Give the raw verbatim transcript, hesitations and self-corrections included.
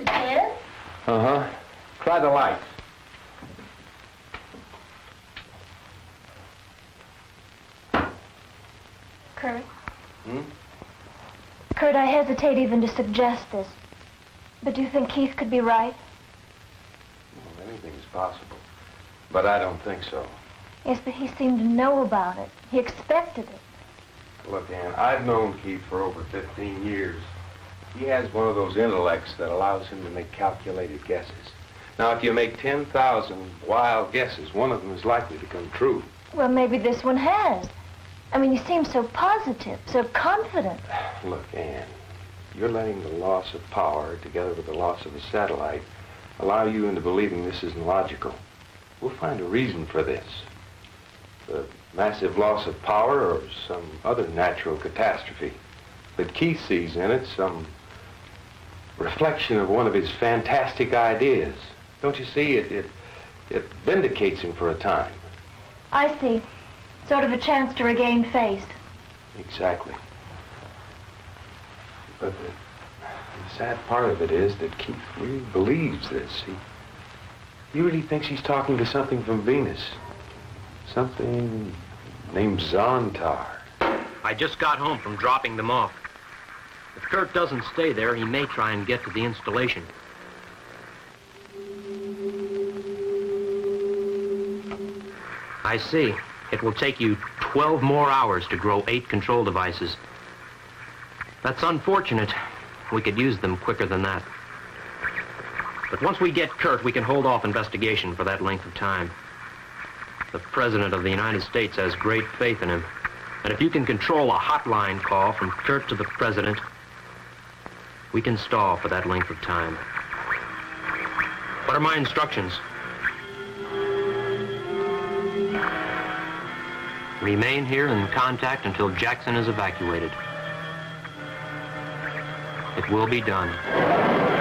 Ted? Uh-huh. Try the lights. Kurt? Hmm? Kurt, I hesitate even to suggest this. But do you think Keith could be right? Well, anything's possible. But I don't think so. Yes, but he seemed to know about it. He expected it. Look, Ann, I've known Keith for over fifteen years. He has one of those intellects that allows him to make calculated guesses. Now, if you make ten thousand wild guesses, one of them is likely to come true. Well, maybe this one has. I mean, he seems so positive, so confident. Look, Ann, you're letting the loss of power, together with the loss of a satellite, allow you into believing this isn't logical. We'll find a reason for this. The massive loss of power or some other natural catastrophe. But Keith sees in it some reflection of one of his fantastic ideas. Don't you see? It, it, it vindicates him for a time. I see. Sort of a chance to regain faith. Exactly. But the, the sad part of it is that Keith really believes this. He, he really thinks he's talking to something from Venus. Something named Zontar. I just got home from dropping them off. If Kurt doesn't stay there, he may try and get to the installation. I see. It will take you twelve more hours to grow eight control devices. That's unfortunate. We could use them quicker than that. But once we get Kurt, we can hold off investigation for that length of time. The President of the United States has great faith in him. And if you can control a hotline call from Kurt to the President, we can stall for that length of time. What are my instructions? Remain here in contact until Jackson is evacuated. It will be done.